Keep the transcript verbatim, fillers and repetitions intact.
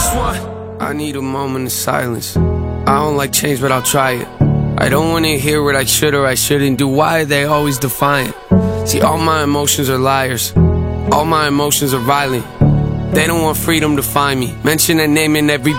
one. I need a moment of silence. I don't like change, but I'll try it. I don't wanna hear what I should or I shouldn't do. Why are they always defiant? See, all my emotions are liars. All my emotions are violent. They don't want freedom to find me. Mention a name in every